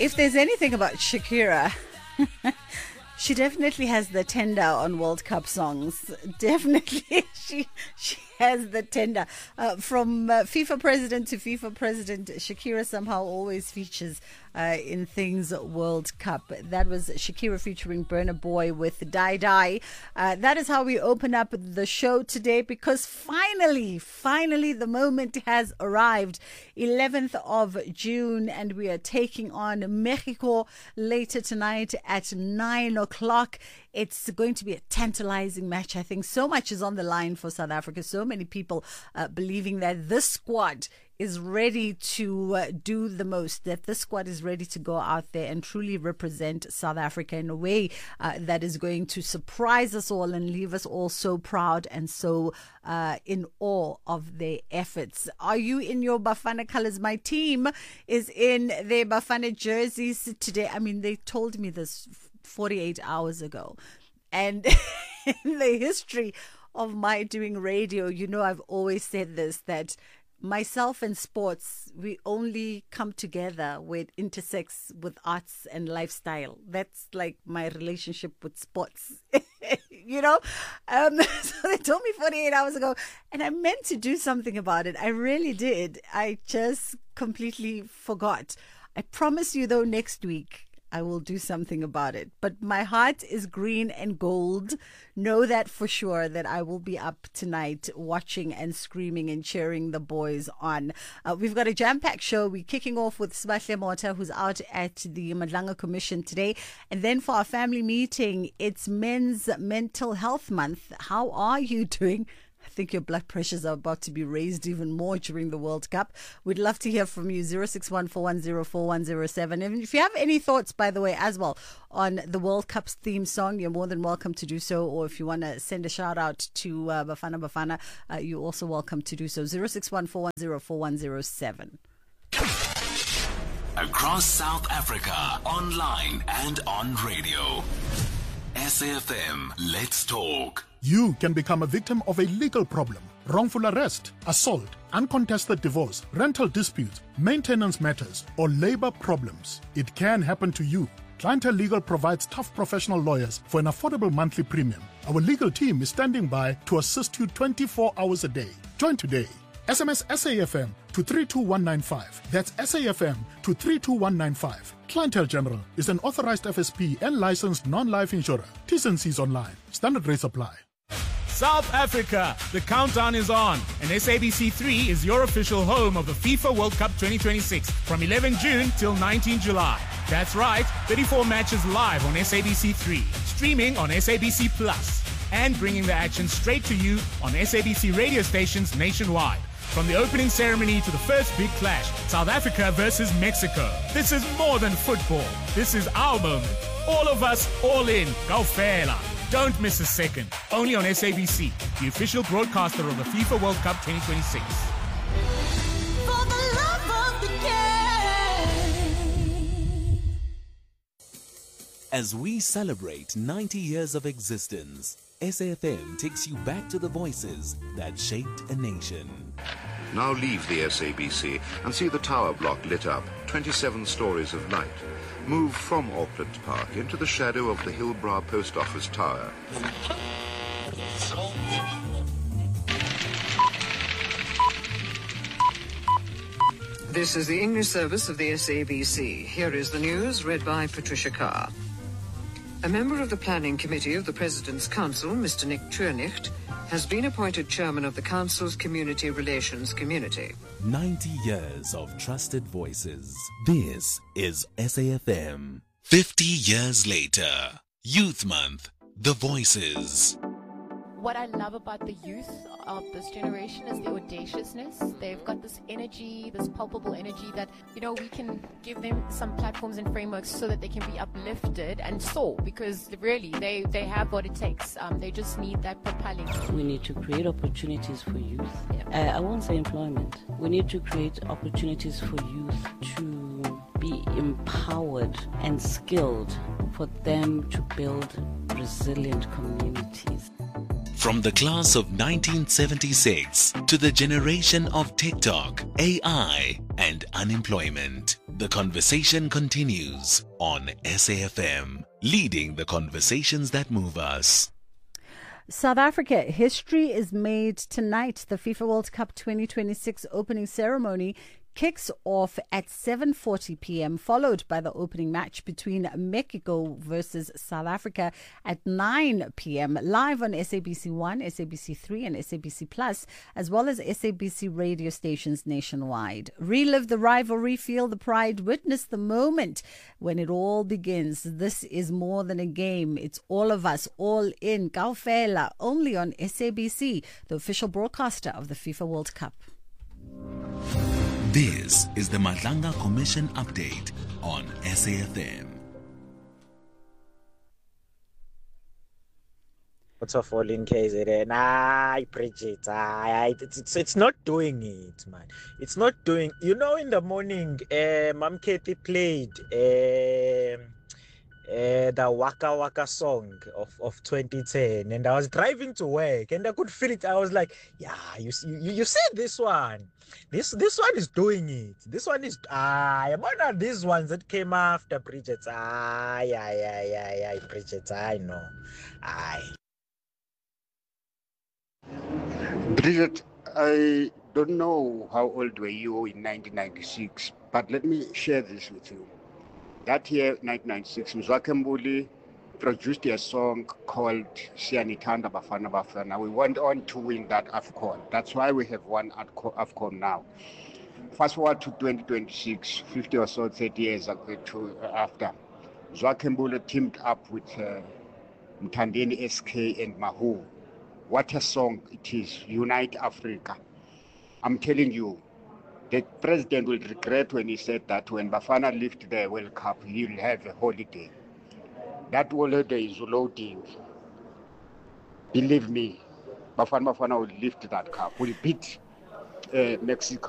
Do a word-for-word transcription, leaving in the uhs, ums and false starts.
If there's anything about Shakira, she definitely has the tender on World Cup songs. Definitely, she she has the tender. Uh, from uh, FIFA president to FIFA president, Shakira somehow always features uh, in things World Cup. That was Shakira featuring Burna Boy with Die Die. Uh, that is how we open up the show today, because finally, finally the moment has arrived. eleventh of June, and we are taking on Mexico later tonight at nine o'clock. It's going to be a tantalizing match. I think so much is on the line for South Africa. So many people uh, believing that this squad is ready to uh, do the most, that this squad is ready to go out there and truly represent South Africa in a way uh, that is going to surprise us all and leave us all so proud and so uh, in awe of their efforts. Are you in your Bafana colors? My team is in their Bafana jerseys today. I mean, they told me this forty-eight hours ago. And in the history of my doing radio, you know, I've always said this, that myself and sports, we only come together when it intersects with arts and lifestyle. That's like my relationship with sports, you know. Um, so they told me forty-eight hours ago, and I meant to do something about it. I really did. I just completely forgot. I promise you, though, next week I will do something about it. But my heart is green and gold. Know that for sure, that I will be up tonight watching and screaming and cheering the boys on. Uh, we've got a jam-packed show. We're kicking off with Sibahle Mota, who's out at the Madlanga Commission today. And then for our family meeting, it's Men's Mental Health Month. How are you doing? I think your blood pressures are about to be raised even more during the World Cup. We'd love to hear from you, zero six one, four one zero, four one zero seven. And if you have any thoughts, by the way, as well, on the World Cup's theme song, you're more than welcome to do so. Or if you want to send a shout out to uh, Bafana Bafana, uh, you're also welcome to do so. zero six one, four one zero, four one zero seven. Across South Africa, online and on radio. S A F M, let's talk. You can become a victim of a legal problem: wrongful arrest, assault, uncontested divorce, rental disputes, maintenance matters, or labor problems. It can happen to you. Clientele Legal provides tough professional lawyers for an affordable monthly premium. Our legal team is standing by to assist you twenty-four hours a day. Join today. S M S S A F M to three two one nine five. That's S A F M to three two one nine five. Clientele General is an authorized F S P and licensed non-life insurer. T's and C's online. Standard rates apply. South Africa, the countdown is on, and S A B C three is your official home of the FIFA World Cup twenty twenty-six from eleventh of June till nineteenth of July. That's right, thirty-four matches live on S A B C three, streaming on S A B C Plus, and bringing the action straight to you on S A B C radio stations nationwide. From the opening ceremony to the first big clash, South Africa versus Mexico. This is more than football. This is our moment. All of us, all in. Go Fela. Don't miss a second. Only on S A B C, the official broadcaster of the FIFA World Cup twenty twenty-six. For the love of the game. As we celebrate ninety years of existence, S A F M takes you back to the voices that shaped a nation. Now leave the S A B C and see the tower block lit up, twenty-seven stories of light. Move from Auckland Park into the shadow of the Hillbrow Post Office Tower. This is the English service of the S A B C. Here is the news, read by Patricia Carr. A member of the Planning Committee of the President's Council, Mister Nick Trunicht, has been appointed chairman of the Council's Community Relations Community. ninety years of trusted voices. This is S A F M. fifty years later. Youth Month. The Voices. What I love about the youth of this generation is the audaciousness. They've got this energy, this palpable energy that, you know, we can give them some platforms and frameworks so that they can be uplifted and soar, because really they, they have what it takes. Um, they just need that propelling. We need to create opportunities for youth. Yeah. Uh, I won't say employment. We need to create opportunities for youth to be empowered and skilled for them to build resilient communities. From the class of nineteen seventy-six to the generation of TikTok, A I, and unemployment. The conversation continues on S A F M, leading the conversations that move us. South Africa, history is made tonight. The FIFA World Cup twenty twenty-six opening ceremony kicks off at seven forty p.m, followed by the opening match between Mexico versus South Africa at nine p.m, live on S A B C one, S A B C three and S A B C Plus, as well as S A B C radio stations nationwide. Relive the rivalry, feel the pride, witness the moment when it all begins. This is more than a game. It's all of us, all in, Kaufela, only on S A B C, the official broadcaster of the FIFA World Cup. This is the Madlanga Commission update on S A F M. What's up, all in K Z N? I preach it. I, it's, it's, it's not doing it, man. It's not doing. You know, in the morning, uh, Mam Katie played uh, uh, the Waka Waka song of, of twenty ten, and I was driving to work, and I could feel it. I was like, yeah, you you, you said this one. This this one is doing it. This one is ah. One of these ones that came after Bridget. Ah, yeah, yeah, yeah, yeah. Bridget, I know. Aye. Bridget, I don't know how old were you in nineteen ninety-six, but let me share this with you. That year, nineteen ninety-six, Mzwakhe Mbuli produced a song called Siyanithanda Bafana Bafana. We went on to win that AFCON. That's why we have won at AFCON now. Fast forward to twenty twenty-six, fifty or so, thirty years to, uh, after, Mzwakhe Mbuli teamed up with uh, Mthandeni S K and Mahu. What a song it is, Unite Africa. I'm telling you, the president will regret when he said that when Bafana lift the World Cup, he'll have a holiday. That holiday is loading. Believe me, Bafana Bafana will lift that cup. We'll beat uh, Mexico.